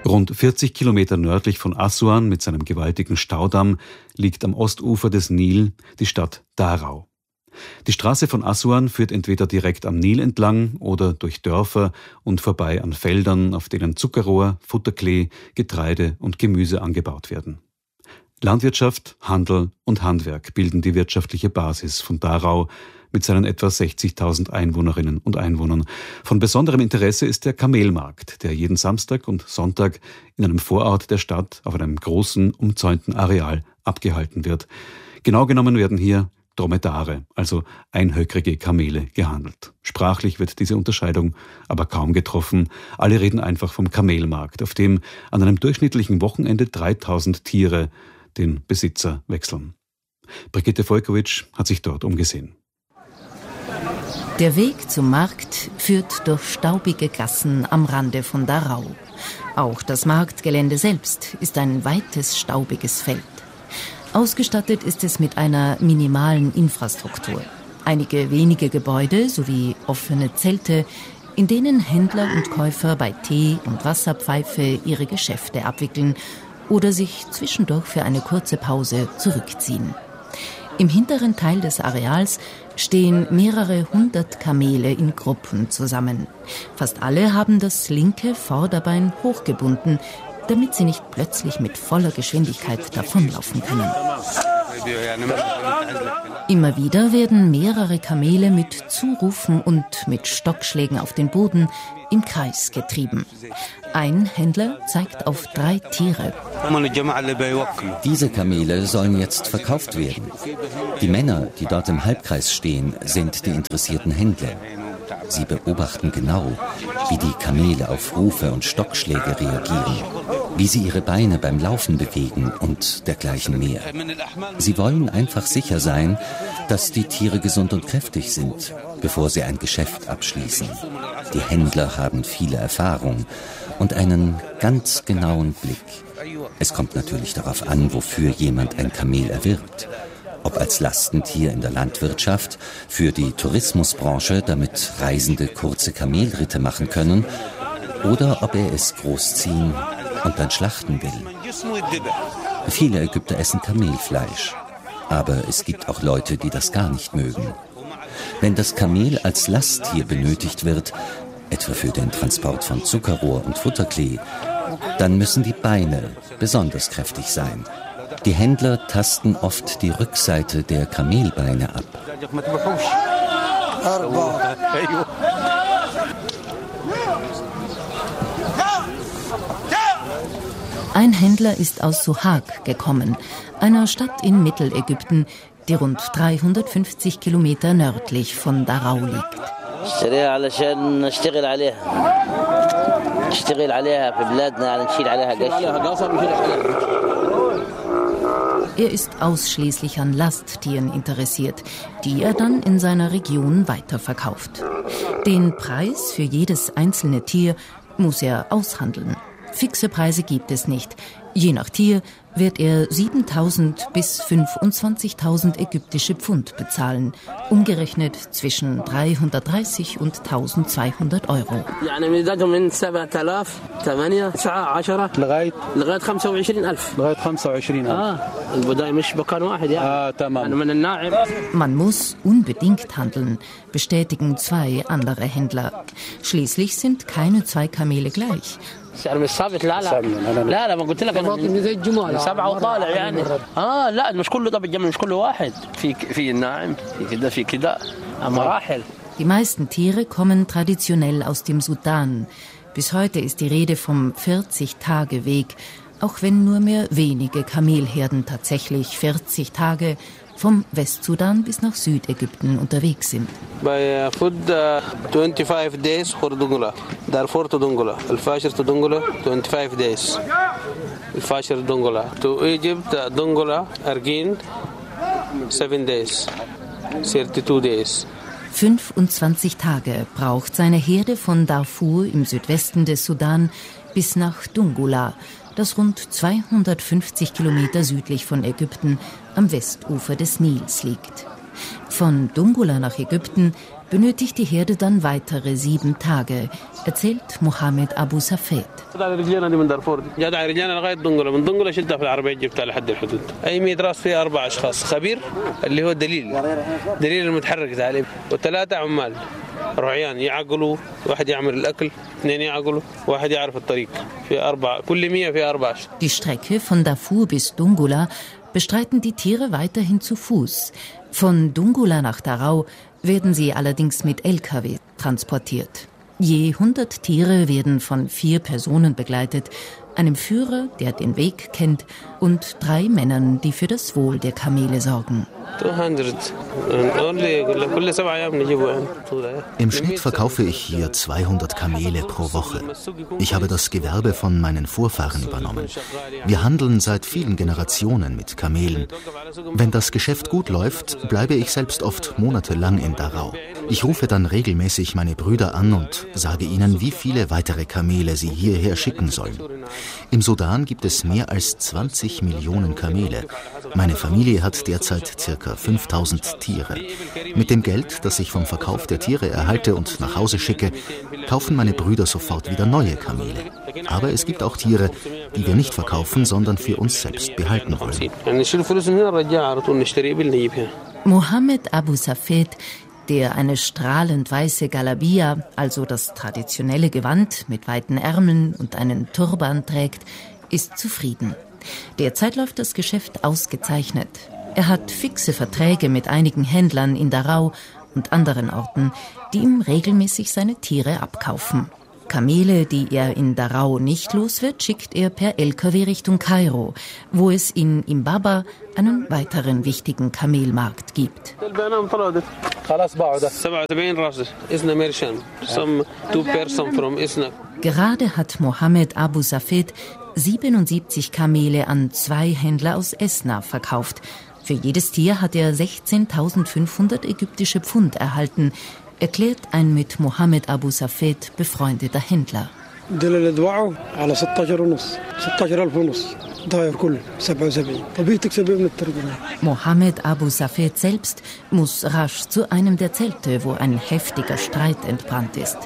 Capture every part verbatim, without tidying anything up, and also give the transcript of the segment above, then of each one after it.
Rund vierzig Kilometer nördlich von Assuan mit seinem gewaltigen Staudamm liegt am Ostufer des Nil die Stadt Darau. Die Straße von Assuan führt entweder direkt am Nil entlang oder durch Dörfer und vorbei an Feldern, auf denen Zuckerrohr, Futterklee, Getreide und Gemüse angebaut werden. Landwirtschaft, Handel und Handwerk bilden die wirtschaftliche Basis von Darau mit seinen etwa sechzigtausend Einwohnerinnen und Einwohnern. Von besonderem Interesse ist der Kamelmarkt, der jeden Samstag und Sonntag in einem Vorort der Stadt auf einem großen, umzäunten Areal abgehalten wird. Genau genommen werden hier Dromedare, also einhöckrige Kamele, gehandelt. Sprachlich wird diese Unterscheidung aber kaum getroffen. Alle reden einfach vom Kamelmarkt, auf dem an einem durchschnittlichen Wochenende dreitausend Tiere den Besitzer wechseln. Brigitte Volkowitsch hat sich dort umgesehen. Der Weg zum Markt führt durch staubige Gassen am Rande von Darau. Auch das Marktgelände selbst ist ein weites, staubiges Feld. Ausgestattet ist es mit einer minimalen Infrastruktur. Einige wenige Gebäude sowie offene Zelte, in denen Händler und Käufer bei Tee und Wasserpfeife ihre Geschäfte abwickeln oder sich zwischendurch für eine kurze Pause zurückziehen. Im hinteren Teil des Areals stehen mehrere hundert Kamele in Gruppen zusammen. Fast alle haben das linke Vorderbein hochgebunden, damit sie nicht plötzlich mit voller Geschwindigkeit davonlaufen können. Immer wieder werden mehrere Kamele mit Zurufen und mit Stockschlägen auf den Boden im Kreis getrieben. Ein Händler zeigt auf drei Tiere. Diese Kamele sollen jetzt verkauft werden. Die Männer, die dort im Halbkreis stehen, sind die interessierten Händler. Sie beobachten genau, wie die Kamele auf Rufe und Stockschläge reagieren, wie sie ihre Beine beim Laufen bewegen und dergleichen mehr. Sie wollen einfach sicher sein, dass die Tiere gesund und kräftig sind, bevor sie ein Geschäft abschließen. Die Händler haben viele Erfahrung und einen ganz genauen Blick. Es kommt natürlich darauf an, wofür jemand ein Kamel erwirbt. Ob als Lastentier in der Landwirtschaft, für die Tourismusbranche, damit Reisende kurze Kamelritte machen können, oder ob er es großziehen und dann schlachten will. Viele Ägypter essen Kamelfleisch, aber es gibt auch Leute, die das gar nicht mögen. Wenn das Kamel als Lasttier benötigt wird, etwa für den Transport von Zuckerrohr und Futterklee, dann müssen die Beine besonders kräftig sein. Die Händler tasten oft die Rückseite der Kamelbeine ab. Ein Händler ist aus Sohag gekommen, einer Stadt in Mittelägypten, die rund dreihundertfünfzig Kilometer nördlich von Darau liegt. Er ist ausschließlich an Lasttieren interessiert, die er dann in seiner Region weiterverkauft. Den Preis für jedes einzelne Tier muss er aushandeln. Fixe Preise gibt es nicht. Je nach Tier wird er siebentausend bis fünfundzwanzigtausend ägyptische Pfund bezahlen, umgerechnet zwischen dreihundertdreißig und eintausendzweihundert Euro. Man muss unbedingt handeln, bestätigen zwei andere Händler. Schließlich sind keine zwei Kamele gleich. السعر مش ثابت. لا لا لا لا ما قلت لك انا زي الجمال سبعه وطالع يعني اه لا مش كله طب الجمل مش كله واحد في في الناعم في كده في كده مراحل. Die meisten Tiere kommen traditionell aus dem Sudan. Bis heute ist die Rede vom vierzig-Tage-Weg, auch wenn nur mehr wenige Kamelherden tatsächlich vierzig Tage vom Westsudan bis nach Südägypten unterwegs sind. By food twenty-five days for Dongola. Darfur to Dongola. Al-Fashir to Dongola twenty-five days. Al-Fashir Dongola to Egypt Dongola Argin seven days. thirty-two days. fünfundzwanzig Tage braucht seine Herde von Darfur im Südwesten des Sudan bis nach Dongola, das rund zweihundertfünfzig Kilometer südlich von Ägypten am Westufer des Nils liegt. Von Dongola nach Ägypten benötigt die Herde dann weitere sieben Tage, erzählt Mohamed Abu Safed. Die Strecke von Darfur bis Dongola bestreiten die Tiere weiterhin zu Fuß. Von Dongola nach Darau werden sie allerdings mit L K W transportiert. Je hundert Tiere werden von vier Personen begleitet, einem Führer, der den Weg kennt, und drei Männern, die für das Wohl der Kamele sorgen. Im Schnitt verkaufe ich hier zweihundert Kamele pro Woche. Ich habe das Gewerbe von meinen Vorfahren übernommen. Wir handeln seit vielen Generationen mit Kamelen. Wenn das Geschäft gut läuft, bleibe ich selbst oft monatelang in Darau. Ich rufe dann regelmäßig meine Brüder an und sage ihnen, wie viele weitere Kamele sie hierher schicken sollen. Im Sudan gibt es mehr als zwanzig Millionen Kamele. Meine Familie hat derzeit ca. fünftausend Tiere. Mit dem Geld, das ich vom Verkauf der Tiere erhalte und nach Hause schicke, kaufen meine Brüder sofort wieder neue Kamele. Aber es gibt auch Tiere, die wir nicht verkaufen, sondern für uns selbst behalten wollen. Mohamed Abu Safed, der eine strahlend weiße Galabia, also das traditionelle Gewand mit weiten Ärmeln und einen Turban trägt, ist zufrieden. Derzeit läuft das Geschäft ausgezeichnet. Er hat fixe Verträge mit einigen Händlern in Darau und anderen Orten, die ihm regelmäßig seine Tiere abkaufen. Kamele, die er in Darau nicht los wird, schickt er per L K W Richtung Kairo, wo es in Imbaba einen weiteren wichtigen Kamelmarkt gibt. Gerade hat Mohamed Abu Safed siebenundsiebzig Kamele an zwei Händler aus Esna verkauft. Für jedes Tier hat er sechzehntausendfünfhundert ägyptische Pfund erhalten, erklärt ein mit Mohamed Abu Safed befreundeter Händler. Mohamed Abu Safed selbst muss rasch zu einem der Zelte, wo ein heftiger Streit entbrannt ist.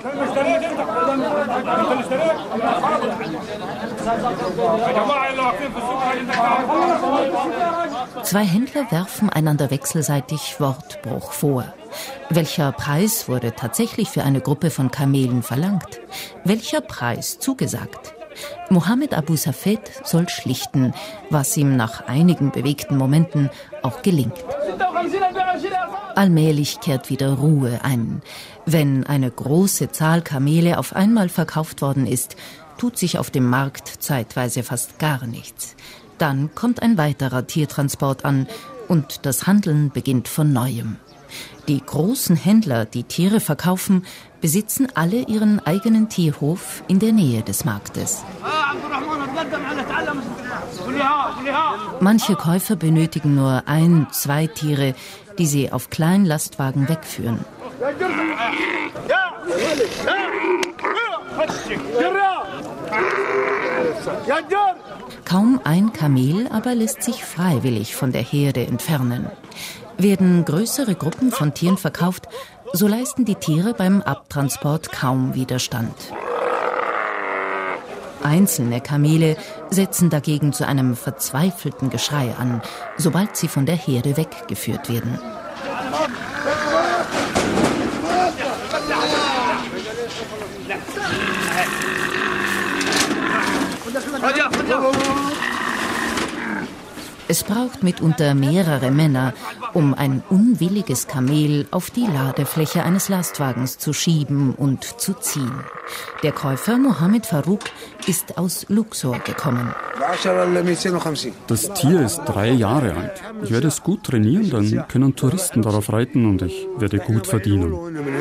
Zwei Händler werfen einander wechselseitig Wortbruch vor. Welcher Preis wurde tatsächlich für eine Gruppe von Kamelen verlangt? Welcher Preis zugesagt? Mohamed Abu Safed soll schlichten, was ihm nach einigen bewegten Momenten auch gelingt. Allmählich kehrt wieder Ruhe ein. Wenn eine große Zahl Kamele auf einmal verkauft worden ist, tut sich auf dem Markt zeitweise fast gar nichts. Dann kommt ein weiterer Tiertransport an und das Handeln beginnt von Neuem. Die großen Händler, die Tiere verkaufen, besitzen alle ihren eigenen Tierhof in der Nähe des Marktes. Manche Käufer benötigen nur ein, zwei Tiere, die sie auf kleinen Lastwagen wegführen. Kaum ein Kamel aber lässt sich freiwillig von der Herde entfernen. Werden größere Gruppen von Tieren verkauft, so leisten die Tiere beim Abtransport kaum Widerstand. Einzelne Kamele setzen dagegen zu einem verzweifelten Geschrei an, sobald sie von der Herde weggeführt werden. Es braucht mitunter mehrere Männer, um ein unwilliges Kamel auf die Ladefläche eines Lastwagens zu schieben und zu ziehen. Der Käufer Mohamed Farouk ist aus Luxor gekommen. Das Tier ist drei Jahre alt. Ich werde es gut trainieren, dann können Touristen darauf reiten und ich werde gut verdienen.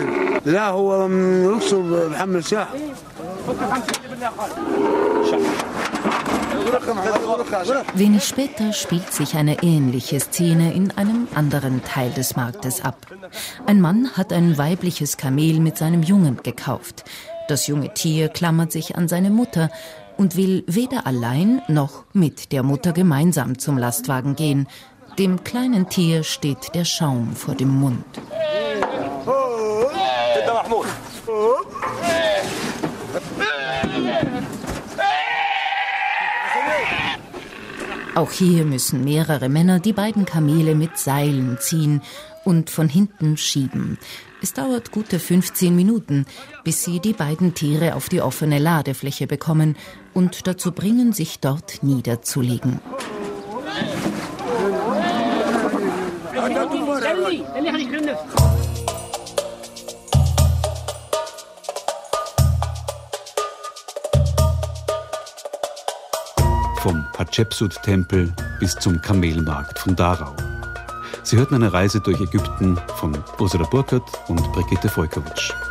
Wenig später spielt sich eine ähnliche Szene in einem anderen Teil des Marktes ab. Ein Mann hat ein weibliches Kamel mit seinem Jungen gekauft. Das junge Tier klammert sich an seine Mutter und will weder allein noch mit der Mutter gemeinsam zum Lastwagen gehen. Dem kleinen Tier steht der Schaum vor dem Mund. Auch hier müssen mehrere Männer die beiden Kamele mit Seilen ziehen und von hinten schieben. Es dauert gute fünfzehn Minuten, bis sie die beiden Tiere auf die offene Ladefläche bekommen und dazu bringen, sich dort niederzulegen. Vom Hatschepsut-Tempel bis zum Kamelmarkt von Dachau. Sie hörten eine Reise durch Ägypten von Ursula Burkert und Brigitte Volkowitsch.